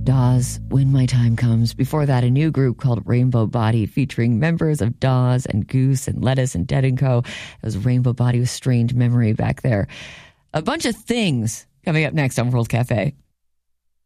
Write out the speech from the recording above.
Dawes, When My Time Comes. Before that, a new group called Rainbow Body featuring members of Dawes and Goose and Lettuce and Dead & Co. It was Rainbow Body with Strange Memory back there. A bunch of things coming up next on World Cafe.